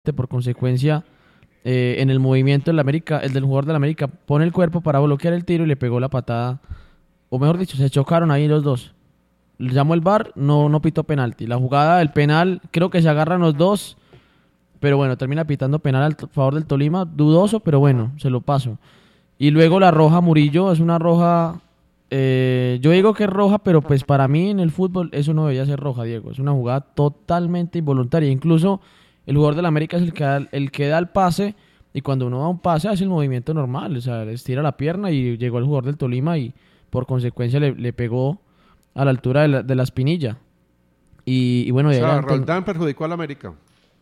por consecuencia, en el movimiento el del jugador del América pone el cuerpo para bloquear el tiro y le pegó la patada, o mejor dicho, se chocaron ahí los dos. Le llamó el VAR, no pitó penalti. La jugada del penal, creo que se agarran los dos, pero bueno, termina pitando penal al favor del Tolima, dudoso, pero bueno, se lo paso. Y luego la roja Murillo, es una roja, yo digo que es roja, pero pues para mí en el fútbol eso no debería ser roja, Diego. Es una jugada totalmente involuntaria. Incluso el jugador del América es el que da el pase, y cuando uno da un pase hace el movimiento normal, o sea, estira la pierna y llegó el jugador del Tolima y por consecuencia le pegó a la altura de la espinilla. Y bueno, o sea, Roldán perjudicó al América.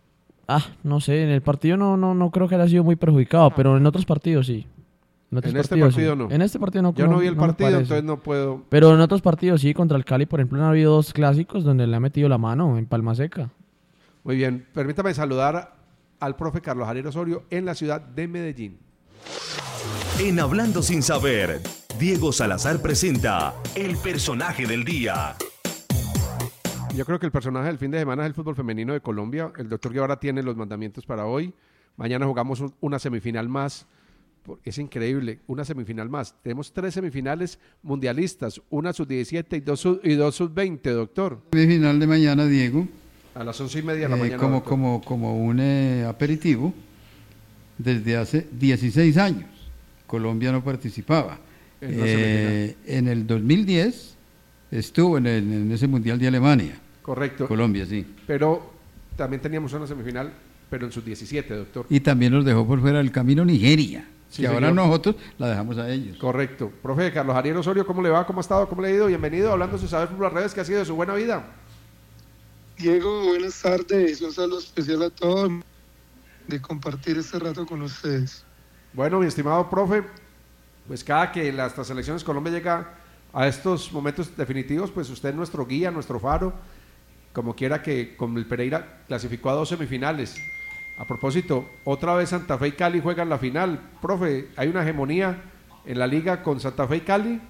No sé, en el partido no creo que haya sido muy perjudicado, pero en otros partidos sí. En este partido no. En este partido no. Yo no vi el partido, entonces no puedo. Pero en otros partidos sí, contra el Cali, por ejemplo, han habido 2 clásicos donde le ha metido la mano en Palma Seca. Muy bien, permítame saludar al profe Carlos Javier Osorio en la ciudad de Medellín. En Hablando Sin Saber, Diego Salazar presenta el personaje del día. Yo creo que el personaje del fin de semana es el fútbol femenino de Colombia. El doctor Guevara tiene los mandamientos para hoy. Mañana jugamos una semifinal más. Es increíble, una semifinal más. Tenemos 3 semifinales mundialistas, una sub-17 y dos sub-20, doctor. Semifinal de mañana, Diego. A las 11:30 de la mañana. Como un aperitivo, desde hace 16 años Colombia no participaba. En el 2010 estuvo en ese Mundial de Alemania. Correcto. Colombia, sí. Pero también teníamos una semifinal, pero en sub-17, doctor. Y también nos dejó por fuera del camino Nigeria, sí, que señor. ahora nosotros la dejamos a ellos. Correcto. Profe Carlos Javier Osorio, ¿cómo le va? ¿Cómo ha estado? ¿Cómo le ha ido? Bienvenido a Hablando Sin Saber Fútbol a Redes, ¿qué ha sido de su buena vida? Diego, buenas tardes. Un saludo especial a todos de compartir este rato con ustedes. Bueno, mi estimado profe, pues cada que las selecciones Colombia llega a estos momentos definitivos, pues usted es nuestro guía, nuestro faro, como quiera que con el Pereira clasificó a 2 semifinales. A propósito, otra vez Santa Fe y Cali juegan la final. Profe, ¿hay una hegemonía en la liga con Santa Fe y Cali?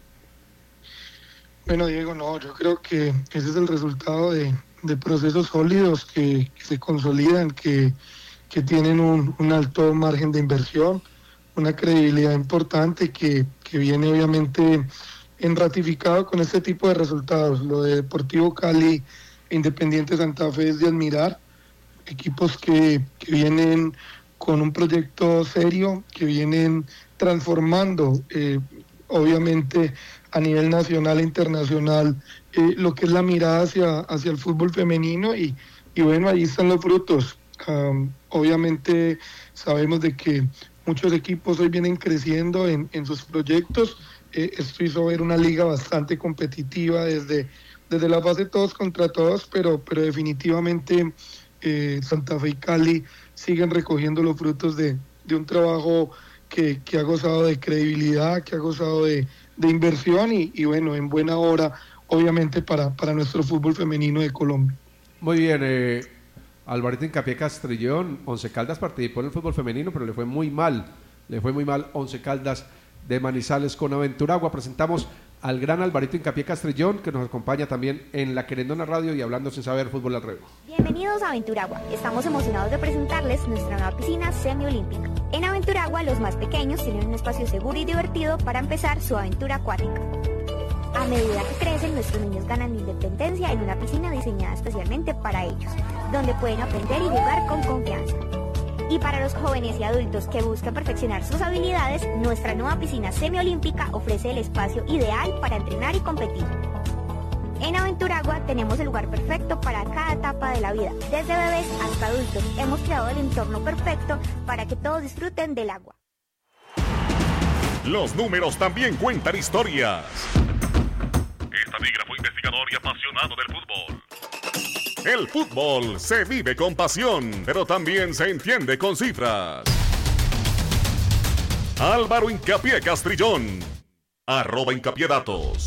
Bueno, Diego, no, yo creo que ese es el resultado de procesos sólidos que se consolidan, que tienen un alto margen de inversión, una credibilidad importante que viene obviamente ratificado con este tipo de resultados. Lo de Deportivo Cali e Independiente Santa Fe es de admirar, equipos que vienen con un proyecto serio, que vienen transformando obviamente a nivel nacional e internacional lo que es la mirada hacia el fútbol femenino y bueno, ahí están los frutos. Obviamente sabemos de que muchos equipos hoy vienen creciendo en sus proyectos. Esto hizo ver una liga bastante competitiva desde la fase todos contra todos, pero definitivamente Santa Fe y Cali siguen recogiendo los frutos de un trabajo que ha gozado de credibilidad, que ha gozado de inversión y bueno, en buena hora obviamente para nuestro fútbol femenino de Colombia. Muy bien, Alvarito Hincapié Castrillón, Once Caldas participó en el fútbol femenino, pero le fue muy mal Once Caldas de Manizales con Aventuragua. Presentamos al gran Alvarito Hincapié Castrillón, que nos acompaña también en La Querendona Radio y Hablando Sin Saber Fútbol al Revés. Bienvenidos a Aventuragua. Estamos emocionados de presentarles nuestra nueva piscina semiolímpica. En Aventuragua, los más pequeños tienen un espacio seguro y divertido para empezar su aventura acuática. A medida que crecen, nuestros niños ganan independencia en una piscina diseñada especialmente para ellos, donde pueden aprender y jugar con confianza. Y para los jóvenes y adultos que buscan perfeccionar sus habilidades, nuestra nueva piscina semiolímpica ofrece el espacio ideal para entrenar y competir. En Aventuragua tenemos el lugar perfecto para cada etapa de la vida. Desde bebés hasta adultos, hemos creado el entorno perfecto para que todos disfruten del agua. Los números también cuentan historias. Estadígrafo, investigador y apasionado del fútbol. El fútbol se vive con pasión, pero también se entiende con cifras. Álvaro Hincapié Castrillón, @HincapiéDatos.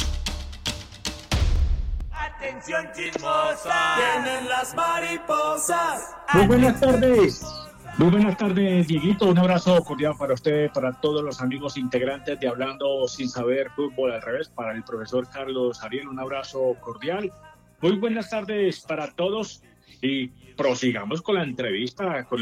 Atención chismosa, vienen las mariposas. Muy buenas tardes. Muy buenas tardes, Dieguito. Un abrazo cordial para usted, para todos los amigos integrantes de Hablando Sin Saber Fútbol al Revés, para el profesor Carlos Ariel, un abrazo cordial. Muy buenas tardes para todos. Y prosigamos con la entrevista con